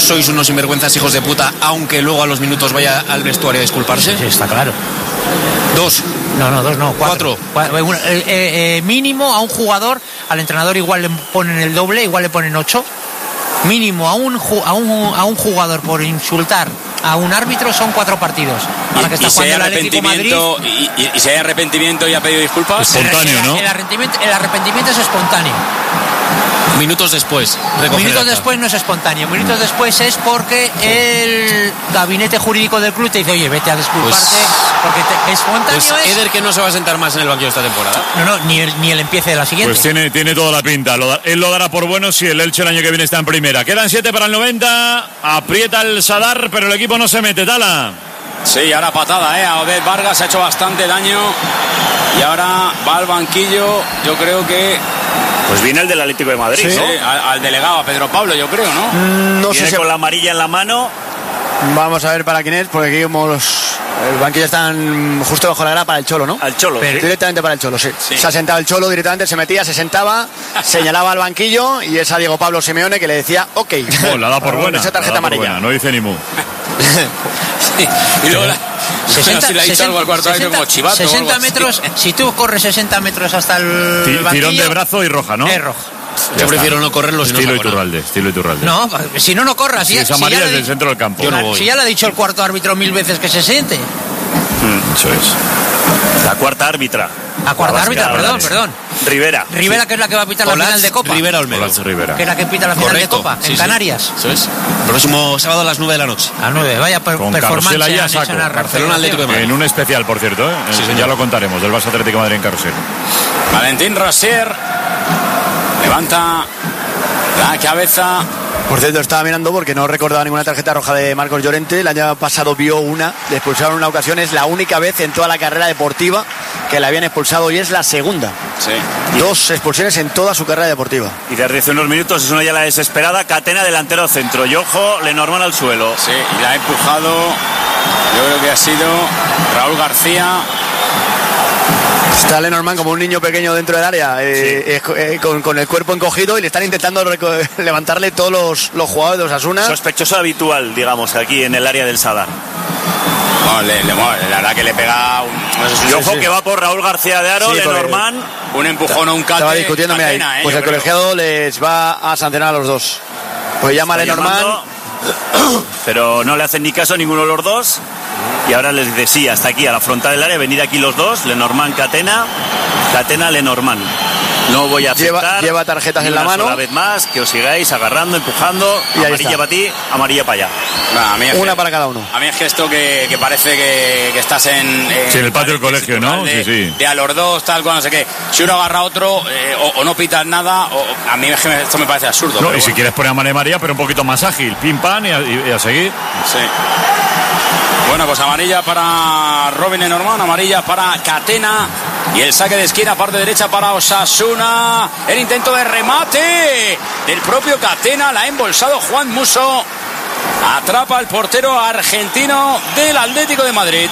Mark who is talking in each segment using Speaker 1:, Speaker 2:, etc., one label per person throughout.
Speaker 1: sois unos sinvergüenzas hijos de puta, aunque luego a los minutos vaya al vestuario a disculparse?
Speaker 2: Sí, está claro.
Speaker 1: 2.
Speaker 2: No, 2 no, 4.
Speaker 1: 4.
Speaker 2: Mínimo a un jugador, al entrenador igual le ponen el doble, igual le ponen 8. Mínimo a un jugador por insultar a un árbitro son 4 partidos. Ahora que está jugando el Atlético de Madrid.
Speaker 3: Y si hay arrepentimiento y ha pedido disculpas.
Speaker 4: Espontáneo, ¿no?
Speaker 2: El arrepentimiento es espontáneo.
Speaker 1: Minutos después.
Speaker 2: Minutos después no es espontáneo. Minutos después es porque el gabinete jurídico del club te dice, oye, vete a disculparte, porque espontáneo
Speaker 1: pues
Speaker 2: es...
Speaker 1: Eder, que no se va a sentar más en el banquillo esta temporada.
Speaker 2: No, ni el empiece de la siguiente.
Speaker 4: Pues tiene toda la pinta. Él lo dará por bueno si el Elche el año que viene está en primera. Quedan 7 para el 90. Aprieta el Sadar, pero el equipo no se mete. Tala.
Speaker 3: Sí, ahora patada, a Oded Vargas ha hecho bastante daño y ahora va al banquillo. Yo creo que...
Speaker 5: Pues viene el del Atlético de Madrid,
Speaker 3: sí,
Speaker 5: ¿no?
Speaker 3: Al delegado, a Pedro Pablo, yo creo, ¿no?
Speaker 6: No
Speaker 5: viene
Speaker 6: sé
Speaker 5: con la amarilla en la mano.
Speaker 6: Vamos a ver para quién es, porque aquí como el banquillo están justo bajo la grada para el Cholo, ¿no?
Speaker 5: Al Cholo.
Speaker 6: Directamente para el Cholo, sí. Se ha sentado el Cholo directamente, se metía, se sentaba, señalaba al banquillo y es a Diego Pablo Simeone que le decía, ok.
Speaker 4: La da por buena.
Speaker 6: Esa tarjeta amarilla.
Speaker 4: No dice ni mu.
Speaker 3: Sí. Y luego si le ha dicho algo al cuarto árbitro como chivato
Speaker 2: 60 metros, si tú corres 60 metros hasta el banquillo,
Speaker 4: tirón de brazo y roja, ¿no?
Speaker 2: Es roja.
Speaker 1: Yo prefiero no correrlo si no
Speaker 4: Estilo Iturralde.
Speaker 2: No, si no corras.
Speaker 4: Si es amarilla desde el centro del campo.
Speaker 1: Yo no voy.
Speaker 2: Si ya le ha dicho el cuarto árbitro 1000 veces que se siente.
Speaker 4: Eso es.
Speaker 5: La cuarta árbitra.
Speaker 2: A cuarta árbitra, perdón.
Speaker 5: Rivera,
Speaker 2: que es la que va a pitar la final de Copa.
Speaker 1: Rivera Olmedo.
Speaker 2: Que es la que pita la final de Copa, en Canarias.
Speaker 1: Eso es. Próximo sábado a las 9 de la noche.
Speaker 2: A 9, vaya
Speaker 4: Con
Speaker 2: performance.
Speaker 4: carrusel ahí a saco.
Speaker 1: Barcelona Atlético de Madrid.
Speaker 4: En un especial, por cierto, ¿eh?
Speaker 1: Sí,
Speaker 4: ya lo contaremos, del Barça Atlético de Madrid en carrusel.
Speaker 3: Valentín Rosier levanta la cabeza.
Speaker 6: Por cierto, estaba mirando porque no recordaba ninguna tarjeta roja de Marcos Llorente. El año pasado vio una, le expulsaron una ocasión. Es la única vez en toda la carrera deportiva que la habían expulsado y es la segunda.
Speaker 3: Sí.
Speaker 6: 2 expulsiones en toda su carrera deportiva.
Speaker 5: Y desde hace unos minutos es una ya la desesperada. Catena, delantero centro. Y ojo, Lenormand al suelo.
Speaker 3: Sí, y la ha empujado. Yo creo que ha sido Raúl García.
Speaker 6: Está Lenormand como un niño pequeño dentro del área, con el cuerpo encogido, y le están intentando levantarle todos los jugadores de Osasuna.
Speaker 5: Sospechoso habitual, digamos, aquí en el área del Sadar.
Speaker 3: No, la verdad que le pega
Speaker 5: y ojo que va por Raúl García de Aro, Lenormand.
Speaker 3: Un empujón o un cate.
Speaker 6: Estaba discutiéndome ahí. Pues el colegiado les va a sancionar a los dos. Pues llama a Lenormand.
Speaker 5: Pero no le hacen ni caso a ninguno de los dos. Y ahora les dice sí, hasta aquí, a la frontal del área, venir aquí los dos, Lenormand, Catena, Lenormand. No voy a aceptar.
Speaker 6: Lleva tarjetas en la mano.
Speaker 5: Una vez más, que os sigáis agarrando, empujando.
Speaker 6: Y
Speaker 5: amarilla para ti, amarilla para allá.
Speaker 6: Una para cada uno.
Speaker 3: A mí es que esto que parece que estás en
Speaker 4: el patio del colegio, ¿no? Sí.
Speaker 3: De a los dos, tal cual, no sé qué. Si uno agarra a otro, o no pitas nada, a mí es que esto me parece absurdo.
Speaker 4: No, y si quieres poner a María, pero un poquito más ágil, pim pam y a seguir.
Speaker 3: Sí. Bueno, pues amarilla para Robin Lenormand, amarilla para Catena y el saque de esquina, parte derecha para Osasuna. El intento de remate del propio Catena, la ha embolsado Juan Musso. Atrapa al portero argentino del Atlético de Madrid.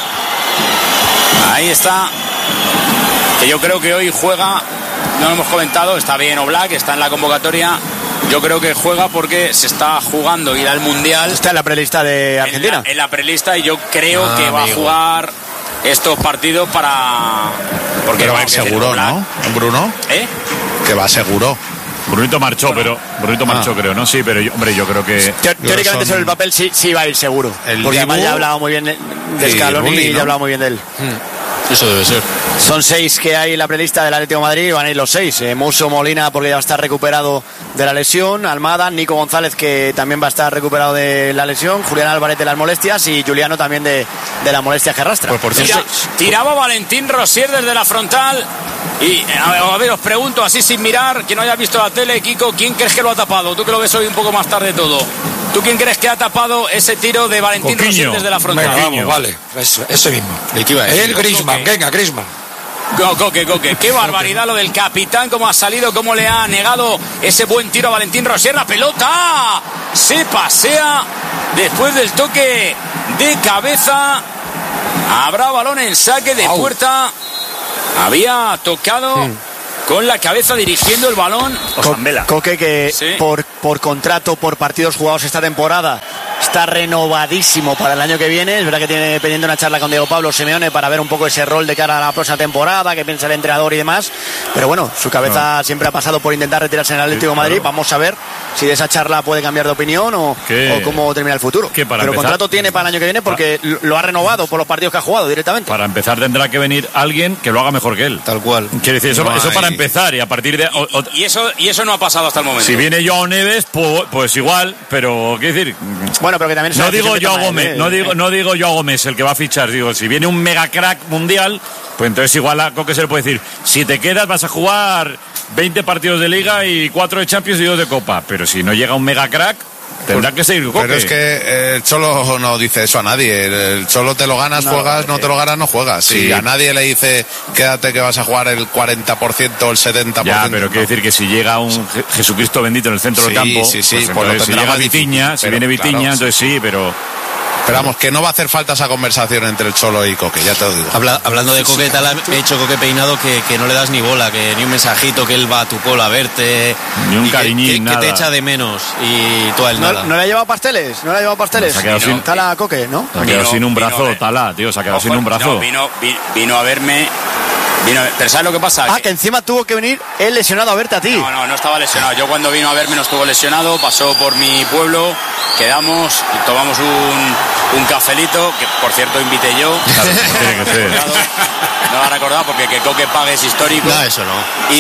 Speaker 3: Ahí está. Que yo creo que hoy juega, no lo hemos comentado, está bien Oblak, está en la convocatoria. Yo creo que juega porque se está jugando ir al Mundial.
Speaker 6: Está en la prelista de Argentina.
Speaker 3: En la prelista, y yo creo que va a jugar estos partidos para...
Speaker 7: Porque va a ir seguro, ¿no? ¿Bruno? Que va seguro.
Speaker 4: Brunito marchó, creo, ¿no? Sí, pero yo creo que...
Speaker 6: Teóricamente sobre el papel sí va a ir seguro. Porque además ya ha hablado muy bien de Scaloni y ya ha hablado muy bien de él.
Speaker 1: Eso debe ser.
Speaker 6: Son 6 que hay en la prelista del Atlético de Madrid, van a ir los 6. Musso, Molina, porque ya va a estar recuperado de la lesión, Almada, Nico González, que también va a estar recuperado de la lesión, Julián Álvarez de las molestias y Juliano también de las molestias que arrastra.
Speaker 3: Pues por cierto, tiraba Valentín Rosier desde la frontal. Y a ver, os pregunto así sin mirar, que no haya visto la tele, Kiko, ¿quién crees que lo ha tapado? Tú que lo ves hoy un poco más tarde todo. ¿Tú quién crees que ha tapado ese tiro de Valentín Rosier desde la frontal?
Speaker 7: Vamos, vale, ese mismo. El Griezmann, venga, Griezmann.
Speaker 3: Coque. Qué barbaridad lo del capitán, cómo ha salido, cómo le ha negado ese buen tiro a Valentín Rosier. La pelota se pasea después del toque de cabeza. Habrá balón en saque de puerta. Había tocado con la cabeza dirigiendo el balón.
Speaker 6: Coque, que
Speaker 3: sí,
Speaker 6: por contrato, por partidos jugados esta temporada, está renovadísimo para el año que viene. Es verdad que tiene pendiente una charla con Diego Pablo Simeone para ver un poco ese rol de cara a la próxima temporada, que piensa el entrenador y demás. Pero bueno, su cabeza siempre ha pasado por intentar retirarse en el Atlético de Madrid. Vamos a ver si de esa charla puede cambiar de opinión o cómo termina el futuro. Pero contrato tiene para el año que viene porque lo ha renovado por los partidos que ha jugado directamente.
Speaker 4: Para empezar tendrá que venir alguien que lo haga mejor que él.
Speaker 7: Tal cual.
Speaker 4: Quiere decir, eso para empezar, y a partir de...
Speaker 3: Y eso no ha pasado hasta el momento.
Speaker 4: Si viene Joao Neves, pues igual, pero quiero decir...
Speaker 6: Bueno, pero que también...
Speaker 4: No digo Joao Gómez, no digo Joao Gómez el que va a fichar, digo, si viene un mega crack mundial, pues entonces igual a Coque se le puede decir, si te quedas vas a jugar 20 partidos de Liga y 4 de Champions y 2 de Copa, pero si no llega un mega crack, tendrá que seguir Coque.
Speaker 7: Pero es que el Cholo no dice eso a nadie. El Cholo te lo ganas, juegas, no te lo ganas, no juegas.
Speaker 4: Sí.
Speaker 7: Si a nadie le dice, quédate que vas a jugar el 40% o el 70%.
Speaker 4: Ya, pero quiere decir que si llega un Jesucristo bendito en el centro del campo,
Speaker 7: pues
Speaker 4: entonces, si llega Vitinha, si viene Vitinha, claro, entonces sí, pero
Speaker 7: vamos, que no va a hacer falta esa conversación entre el Cholo y Coque, ya te lo digo.
Speaker 1: Hablando de Coque, tal, he hecho Coque peinado que no le das ni bola, que ni un mensajito, que él va a tu pueblo a verte,
Speaker 4: ni un cariñín,
Speaker 1: que te echa de menos y tú a él nada.
Speaker 6: ¿No le ha llevado pasteles? ¿No le ha llevado pasteles?
Speaker 4: Se ha quedado sin
Speaker 6: Tala Coque, ¿no?
Speaker 4: Se ha quedado sin un brazo, Tala, tío, se ha quedado sin un brazo.
Speaker 3: No, vino a verme. Pero ¿sabes lo que pasa?
Speaker 6: Que encima tuvo que venir él lesionado a verte a ti.
Speaker 3: No estaba lesionado. Yo cuando vino a verme no estuvo lesionado, pasó por mi pueblo, quedamos, tomamos un cafelito, que por cierto invité yo.
Speaker 4: Claro, tiene que ser.
Speaker 3: No lo ha recordado porque que Coque pague es histórico.
Speaker 1: No, eso no.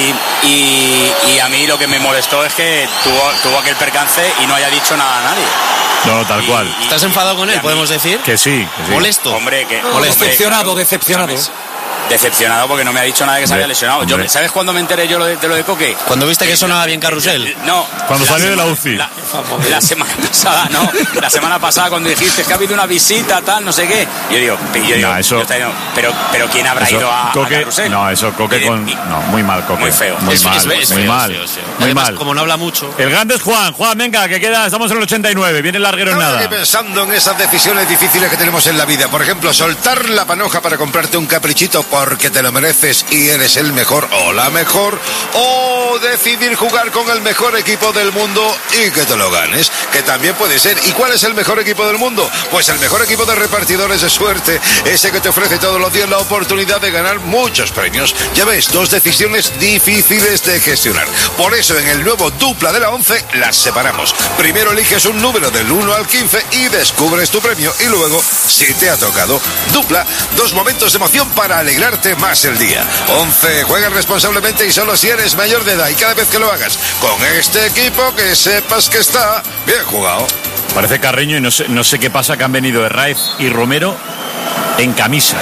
Speaker 3: Y a mí lo que me molestó es que tuvo aquel percance y no haya dicho nada a nadie.
Speaker 4: No, tal cual.
Speaker 1: ¿Estás enfadado con él? ¿Podemos decir?
Speaker 4: Que sí.
Speaker 3: Molesto. Hombre,
Speaker 1: decepcionado.
Speaker 3: Decepcionado porque no me ha dicho nada de que se había lesionado. ¿Sabes cuándo me enteré yo de lo de Coque?
Speaker 1: Cuando viste que sonaba bien Carrusel.
Speaker 3: No.
Speaker 4: Cuando salió de la UCI.
Speaker 3: La semana pasada, no. La semana pasada cuando dijiste que ha habido una visita, tal, no sé qué. Yo digo, pero ¿quién habrá ido a Carrusel?
Speaker 4: No, eso Coque muy mal, Coque.
Speaker 3: Muy feo.
Speaker 4: Muy mal.
Speaker 1: Además, como no habla mucho.
Speaker 4: El grande es Juan, venga, que queda, estamos en el 89, viene el larguero en nada.
Speaker 8: Estoy pensando en esas decisiones difíciles que tenemos en la vida. Por ejemplo, soltar la panoja para comprarte un caprichito porque te lo mereces y eres el mejor o la mejor, o decidir jugar con el mejor equipo del mundo y que te lo ganes, que también puede ser. ¿Y cuál es el mejor equipo del mundo? Pues el mejor equipo de repartidores de suerte, ese que te ofrece todos los días la oportunidad de ganar muchos premios. Ya ves, 2 decisiones difíciles de gestionar. Por eso en el nuevo Dupla de la 11 las separamos. Primero eliges un número del 1 al 15 y descubres tu premio, y luego, si te ha tocado, Dupla, 2 momentos de emoción para alegrarte más el día. 11, juega responsablemente y solo si eres mayor de edad, y cada vez que lo hagas con este equipo, que sepas que está bien jugado.
Speaker 4: Parece Carreño y no sé qué pasa, que han venido Herraiz y Romero en camisa.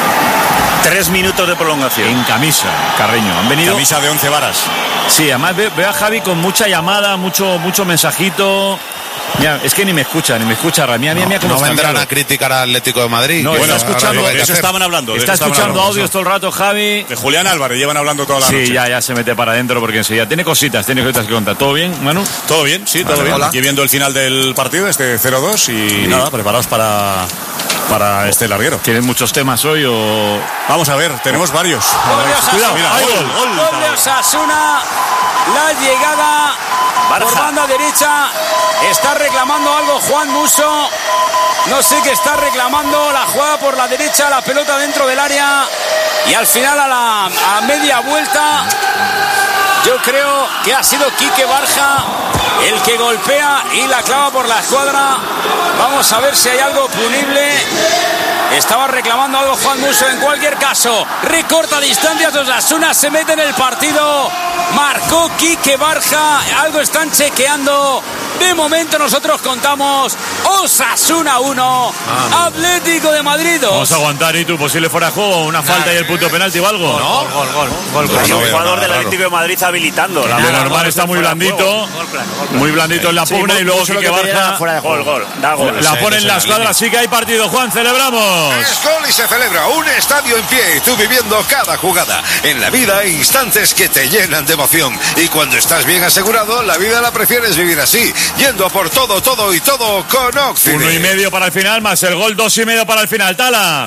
Speaker 5: 3 minutos de prolongación.
Speaker 4: En camisa, Carreño. Han venido.
Speaker 5: Camisa de 11 varas.
Speaker 4: Sí, además veo a Javi con mucha llamada, mucho mensajito. Mira, es que ni me escucha, Rami.
Speaker 7: No vendrán a criticar al Atlético de Madrid.
Speaker 4: No, está escuchando.
Speaker 5: De eso estaban hablando.
Speaker 4: Está escuchando audios todo el rato, Javi.
Speaker 5: De Julián Álvarez llevan hablando toda la noche.
Speaker 4: Sí, ya se mete para adentro porque enseguida tiene cositas que contar. ¿Todo bien, Manu?
Speaker 5: Todo bien, sí, todo bien. Hola. Aquí viendo el final del partido, 0-2 y nada, preparados para este larguero.
Speaker 4: ¿Tienen muchos temas hoy o...?
Speaker 5: Vamos a ver, tenemos varios.
Speaker 3: Cuidado, mira, gol de Osasuna. La llegada por banda derecha. Está reclamando algo Juan Musso. No sé qué está reclamando. La jugada por la derecha, la pelota dentro del área. Y al final a media vuelta, yo creo que ha sido Quique Barja el que golpea y la clava por la escuadra. Vamos a ver si hay algo punible. Estaba reclamando algo Juan Musso. En cualquier caso, recorta distancias. Osasuna se mete en el partido. Marcó Quique Barja. Algo están chequeando. De momento nosotros contamos Osasuna 1, Atlético de Madrid 2.
Speaker 4: Vamos a aguantar, y tú, posible fuera de juego, una falta y el punto penalti o algo.
Speaker 5: Gol. Un jugador del Atlético de Madrid habilitando.
Speaker 4: De normal está muy blandito. Muy blandito en la pugna, y luego Quique Barja.
Speaker 5: Gol.
Speaker 4: La pone en la escuadra, sí que hay partido. Juan, celebramos.
Speaker 8: Es gol y se celebra. Un estadio en pie y tú viviendo cada jugada. En la vida hay instantes que te llenan de emoción. Y cuando estás bien asegurado, la vida la prefieres vivir así. Yendo por todo y todo con Occident.
Speaker 4: 1,5 para el final, más el gol 2,5 para el final. Tala.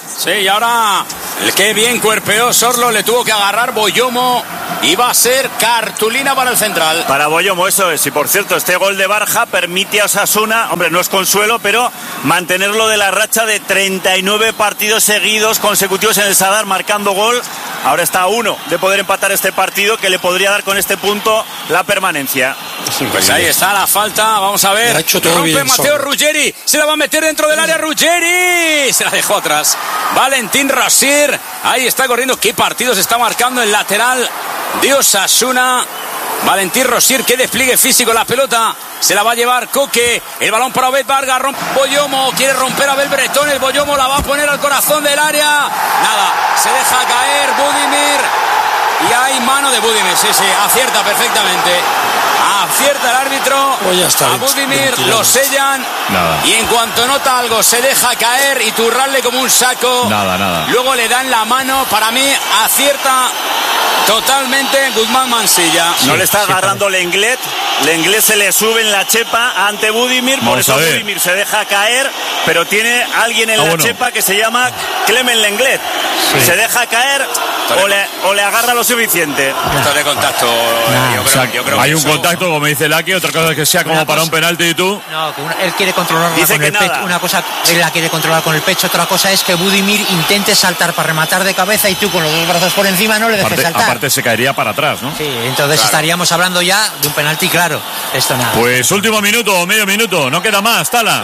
Speaker 3: Sí, y ahora, qué bien cuerpeó Sorlo, le tuvo que agarrar Boyomo y va a ser cartulina para el central.
Speaker 5: Para Boyomo, eso es. Y por cierto, este gol de Barja permite a Osasuna, hombre, no es consuelo, pero mantenerlo de la racha de 39 partidos seguidos consecutivos en el Sadar, marcando gol. Ahora está a 1 de poder empatar este partido, que le podría dar con este punto la permanencia.
Speaker 3: Pues ahí está la falta, vamos a ver. Rompe Mateo Ruggeri, se la va a meter dentro del área Ruggeri, se la dejó atrás. Valentín Rosier, ahí está corriendo. Qué partido se está marcando el lateral de Osasuna. Valentín Rosier, qué despliegue físico. La pelota se la va a llevar Coque. El balón para Obed Vargas. Boyomo quiere romper a Abel Bretón. El Boyomo la va a poner al corazón del área. Nada, se deja caer Budimir. Y hay mano de Budimir. Sí, acierta perfectamente. Acierta el árbitro.
Speaker 9: Pues ya está,
Speaker 3: a Budimir lo sellan.
Speaker 4: Nada.
Speaker 3: Y en cuanto nota algo se deja caer y turrarle como un saco.
Speaker 4: Nada.
Speaker 3: Luego le dan la mano. Para mí acierta totalmente Guzmán Mansilla.
Speaker 5: No le está agarrando Lenglet. Lenglet se le sube en la chepa ante Budimir. Por eso Budimir se deja caer. Pero tiene alguien en la chepa que se llama Clemen Lenglet.
Speaker 4: Sí.
Speaker 5: Se deja caer o le agarra lo suficiente.
Speaker 3: Esto de contacto. Yo creo
Speaker 4: hay
Speaker 3: que
Speaker 4: un
Speaker 3: eso...
Speaker 4: contacto, como dice Laki. Otra cosa es que sea como para un penalti y tú.
Speaker 2: No, que él quiere controlarla
Speaker 5: Dice
Speaker 2: con
Speaker 5: que
Speaker 2: el
Speaker 5: nada.
Speaker 2: pecho. Una cosa, él la quiere controlar con el pecho. Otra cosa es que Budimir intente saltar para rematar de cabeza y tú con los dos brazos por encima no le dejes saltar.
Speaker 4: Aparte se caería para atrás, ¿no?
Speaker 2: Sí, entonces estaríamos hablando ya de un penalti claro. Esto nada.
Speaker 4: Pues último minuto, medio minuto. No queda más, Tala.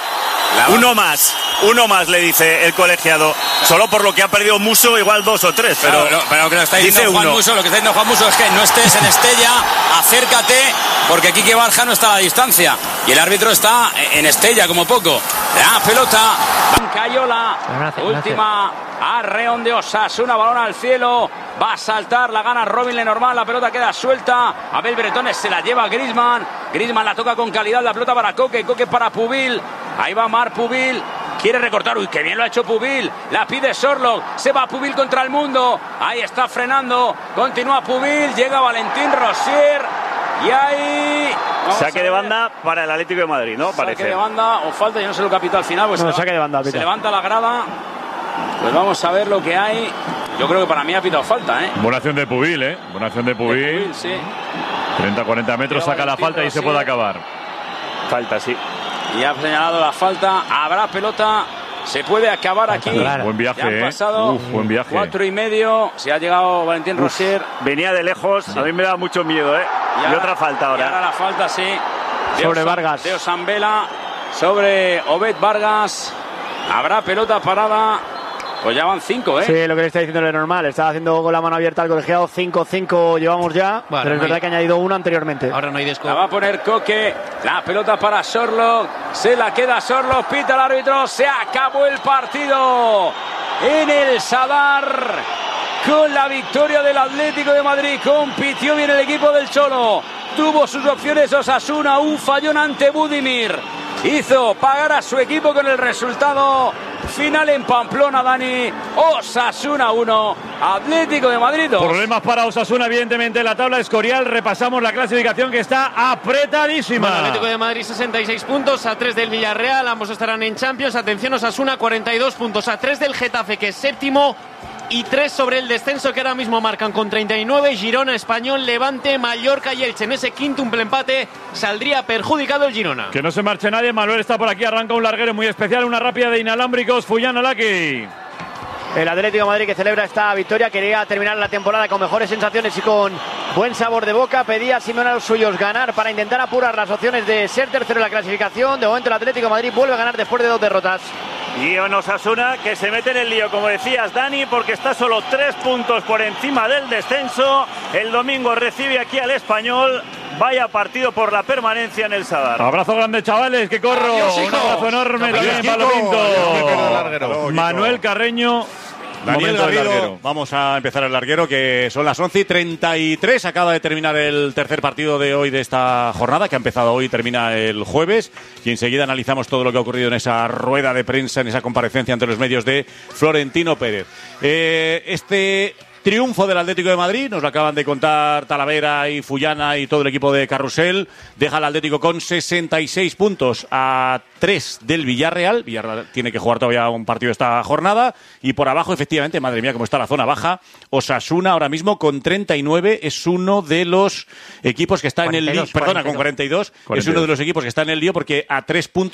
Speaker 5: Uno más le dice el colegiado. Solo por lo que ha perdido Muso, igual 2 o 3. Pero
Speaker 3: lo que lo está
Speaker 5: dice
Speaker 3: diciendo Juan
Speaker 5: uno.
Speaker 3: Muso, lo que está diciendo Juan Muso es que no estés en Estella, acércate, porque Quique Barja no está a la distancia y el árbitro está en Estella como poco. La pelota, Bancayola, última arreón de Osasuna, balón al cielo, va a saltar, la gana Robin Lenormand, la pelota queda suelta, Abel Bretones se la lleva Griezmann la toca con calidad, la pelota para Coque para Pubil, ahí va Mar Pubil. Quiere recortar, uy, qué bien lo ha hecho Pubil, la pide Sorloth, se va Pubil contra el mundo, ahí está frenando, continúa Pubil, llega Valentín Rosier y ahí...
Speaker 5: Saque de banda para el Atlético de Madrid, ¿no? Parece.
Speaker 3: Saque de banda o falta, yo no sé lo que ha pitado al final, pues
Speaker 6: No, saque de banda,
Speaker 3: se levanta la grada, pues vamos a ver lo que hay, yo creo que para mí ha pitado falta,
Speaker 4: Buena acción de Pubil, Buena acción de Pubil.
Speaker 3: Sí.
Speaker 4: 30-40 metros, saca la falta y se puede acabar.
Speaker 5: Falta, sí.
Speaker 3: Y ha señalado la falta, habrá pelota, se puede acabar aquí.
Speaker 4: Buen viaje,
Speaker 3: ya han pasado
Speaker 4: buen viaje.
Speaker 3: 4:30, se ha llegado Valentín Rosier.
Speaker 5: Venía de lejos, a mí me da mucho miedo, Y otra falta ahora.
Speaker 3: Y ahora la falta, sí.
Speaker 6: Sobre Vargas.
Speaker 3: De Osambela, sobre Obed Vargas. Habrá pelota parada. Pues ya van 5,
Speaker 6: Sí, lo que le está diciendo es normal. Está haciendo con la mano abierta al colegiado. 5-5 llevamos ya.
Speaker 10: Bueno,
Speaker 6: pero es verdad que ha añadido uno anteriormente.
Speaker 10: Ahora no hay descuento.
Speaker 3: La va a poner Coque. La pelota para Sorloth. Se la queda Sorloth. Pita el árbitro. Se acabó el partido en el Sadar. Con la victoria del Atlético de Madrid. Compitió bien el equipo del Cholo. Tuvo sus opciones Osasuna. Un fallón ante Budimir. Hizo pagar a su equipo con el resultado final en Pamplona, Dani. Osasuna 1, Atlético de Madrid 2.
Speaker 4: Problemas para Osasuna, evidentemente, en la tabla de Escorial. Repasamos la clasificación que está apretadísima.
Speaker 10: Bueno, Atlético de Madrid 66 puntos, a 3 del Villarreal. Ambos estarán en Champions. Atención, Osasuna 42 puntos, a 3 del Getafe, que es séptimo. Y 3 sobre el descenso, que ahora mismo marcan con 39 Girona, Español, Levante, Mallorca y Elche. En ese quíntuple empate saldría perjudicado el Girona.
Speaker 4: Que no se marche nadie. Manuel está por aquí, arranca un larguero muy especial, una rápida de inalámbricos. Fullana Laki.
Speaker 6: El Atlético de Madrid, que celebra esta victoria, quería terminar la temporada con mejores sensaciones y con buen sabor de boca. Pedía a Simeone a los suyos ganar para intentar apurar las opciones de ser tercero en la clasificación. De momento el Atlético de Madrid vuelve a ganar después de 2 derrotas.
Speaker 5: Y en Osasuna, que se mete en el lío, como decías, Dani, porque está solo 3 puntos por encima del descenso. El domingo recibe aquí al Español. Vaya partido por la permanencia en el Sadar.
Speaker 4: Abrazo grande, chavales, que corro.
Speaker 10: Adiós,
Speaker 4: un abrazo enorme también para Pinto. Manuel Carreño.
Speaker 11: Daniel Garrido, vamos a empezar el larguero, que son las 11:33. Acaba de terminar el tercer partido de hoy de esta jornada, que ha empezado hoy y termina el jueves. Y enseguida analizamos todo lo que ha ocurrido en esa rueda de prensa, en esa comparecencia ante los medios de Florentino Pérez. Este Triunfo del Atlético de Madrid, nos lo acaban de contar Talavera y Fullana y todo el equipo de Carrusel. Deja al Atlético con 66 puntos a 3 del Villarreal. Villarreal tiene que jugar todavía un partido esta jornada. Y por abajo, efectivamente, madre mía, cómo está la zona baja. Osasuna ahora mismo con 39 es uno de los equipos que está
Speaker 2: 42,
Speaker 11: en el lío. Perdona, con 42. Es uno de los equipos que está en el lío porque a 3 puntos